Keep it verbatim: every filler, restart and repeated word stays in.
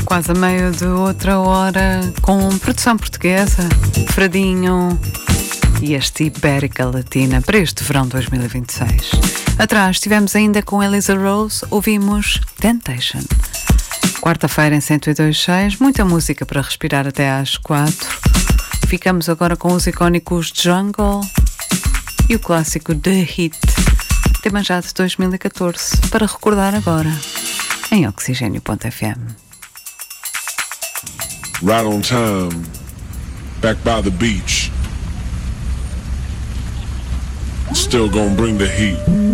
Quase a meio de outra hora, com produção portuguesa, Fradinho e este Ibérica Latina para este verão dois mil e vinte e seis. Atrás estivemos ainda com Elisa Rose, ouvimos Temptation. Quarta-feira em cento e dois ponto seis, muita música para respirar até às quatro. Ficamos agora com os icónicos Jungle e o clássico The Hit, tema já de dois mil e catorze, para recordar agora em oxigênio ponto f m. Right on time, back by the beach. Still gonna bring the heat.